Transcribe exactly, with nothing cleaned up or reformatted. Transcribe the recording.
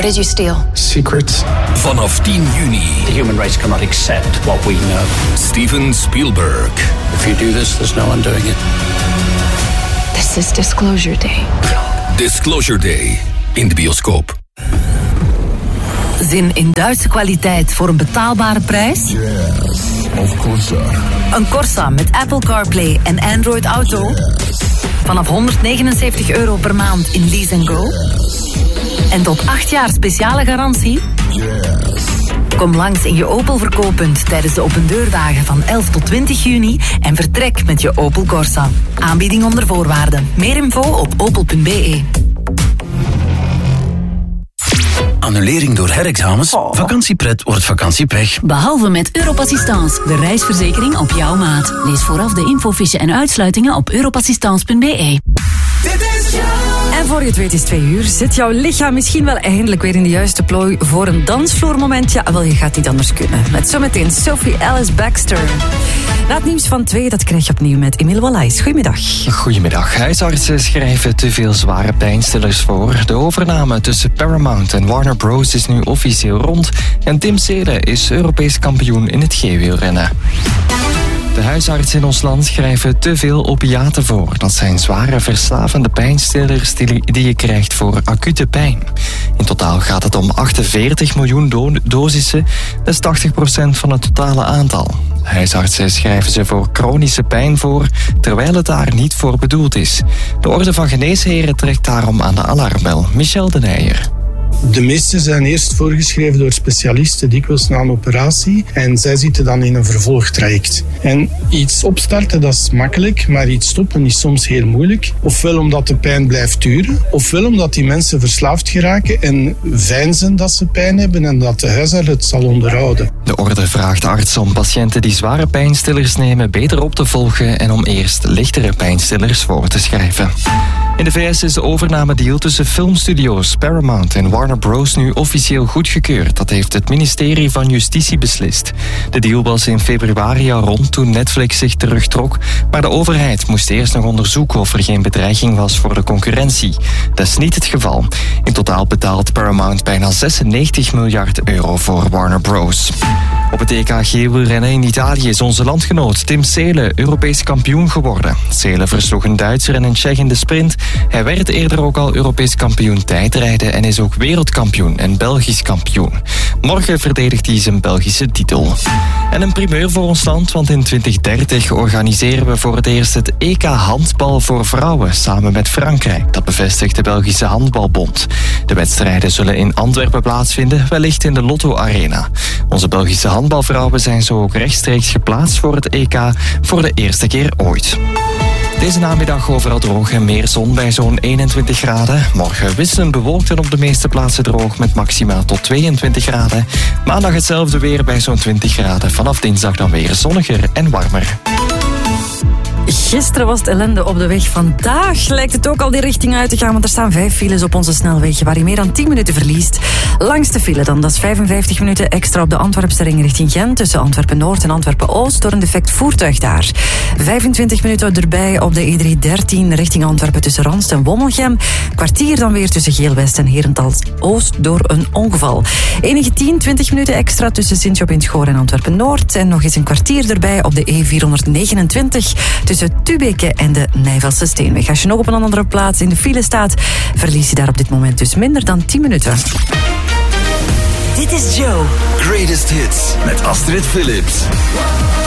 What did you steal? Secrets. Vanaf tien juni. The human race cannot accept what we know. Steven Spielberg. If you do this, there's no undoing it. This is Disclosure Day. Disclosure Day. In de bioscoop. Zin in Duitse kwaliteit voor een betaalbare prijs? Yes, of Corsa. Een Corsa met Apple CarPlay en Android Auto? Yes. Vanaf honderdnegenenzeventig euro per maand in Lease and Go? Yes. En tot acht jaar speciale garantie? Yes. Kom langs in je Opel verkooppunt tijdens de opendeurdagen van elf tot twintig juni en vertrek met je Opel Corsa. Aanbieding onder voorwaarden. Meer info op opel punt b e. Annulering door herexamens? Oh. Vakantiepret wordt vakantiepech. Behalve met Europassistance, de reisverzekering op jouw maat. Lees vooraf de infofiche en uitsluitingen op europassistance punt b e. En voor je het weet is twee uur. Zit jouw lichaam misschien wel eindelijk weer in de juiste plooi voor een dansvloermoment? Ja, wel, je gaat niet anders kunnen. Met zometeen Sophie Alice Baxter. Na het nieuws van twee, dat krijg je opnieuw met Emile Wallace. Goedemiddag. Goedemiddag. Huisartsen schrijven te veel zware pijnstillers voor. De overname tussen Paramount en Warner Bros. Is nu officieel rond. En Tim Seelen is Europees kampioen in het G-wielrennen. De huisartsen in ons land schrijven te veel opiaten voor. Dat zijn zware verslavende pijnstillers die je krijgt voor acute pijn. In totaal gaat het om achtenveertig miljoen do- dosissen. Dat is tachtig procent van het totale aantal. Huisartsen schrijven ze voor chronische pijn voor, terwijl het daar niet voor bedoeld is. De Orde van Geneesheren trekt daarom aan de alarmbel. Michel de Nijer. De meeste zijn eerst voorgeschreven door specialisten, dikwijls na een operatie. En zij zitten dan in een vervolgtraject. En iets opstarten, dat is makkelijk, maar iets stoppen is soms heel moeilijk. Ofwel omdat de pijn blijft duren, ofwel omdat die mensen verslaafd geraken en veinzen dat ze pijn hebben en dat de huisarts het zal onderhouden. De orde vraagt artsen om patiënten die zware pijnstillers nemen beter op te volgen en om eerst lichtere pijnstillers voor te schrijven. In de V S is de overnamedeal tussen filmstudio's Paramount en Warner Bros. Nu officieel goedgekeurd. Dat heeft het ministerie van Justitie beslist. De deal was in februari al rond toen Netflix zich terugtrok, maar de overheid moest eerst nog onderzoeken of er geen bedreiging was voor de concurrentie. Dat is niet het geval. In totaal betaalt Paramount bijna zesennegentig miljard euro voor Warner Bros. Op het E K G-wielrennen in Italië is onze landgenoot Tim Seelen Europees kampioen geworden. Seelen versloeg een Duitser en een Tsjech in de sprint. Hij werd eerder ook al Europees kampioen tijdrijden en is ook wereldkampioen en Belgisch kampioen. Morgen verdedigt hij zijn Belgische titel. En een primeur voor ons land, want in twintig dertig organiseren we voor het eerst het E K handbal voor vrouwen samen met Frankrijk. Dat bevestigt de Belgische Handbalbond. De wedstrijden zullen in Antwerpen plaatsvinden, wellicht in de Lotto Arena. Onze Belgische handbalvrouwen zijn zo ook rechtstreeks geplaatst voor het E K voor de eerste keer ooit. Deze namiddag overal droog en meer zon bij zo'n eenentwintig graden. Morgen wisselend bewolkt en op de meeste plaatsen droog met maxima tot tweeëntwintig graden. Maandag hetzelfde weer bij zo'n twintig graden. Vanaf dinsdag dan weer zonniger en warmer. Gisteren was het ellende op de weg. Vandaag lijkt het ook al die richting uit te gaan, want er staan vijf files op onze snelweg waar je meer dan tien minuten verliest. Langste file dan, dat is vijfenvijftig minuten extra op de Antwerpse ring richting Gent, tussen Antwerpen-Noord en Antwerpen-Oost, door een defect voertuig daar. vijfentwintig minuten erbij op de E driehonderddertien richting Antwerpen tussen Ranst en Wommelgem. Kwartier dan weer tussen Geel-West en Herentals-Oost door een ongeval. Enige tien, twintig minuten extra tussen Sint-Job-in-het-Goor en Antwerpen-Noord. En nog eens een kwartier erbij op de E vierhonderdnegenentwintig tussen Tubeke en de Nijvelse Steenweg. Als je nog op een andere plaats in de file staat, verlies je daar op dit moment dus minder dan tien minuten. Dit is Joe. Greatest Hits met Astrid Phillips.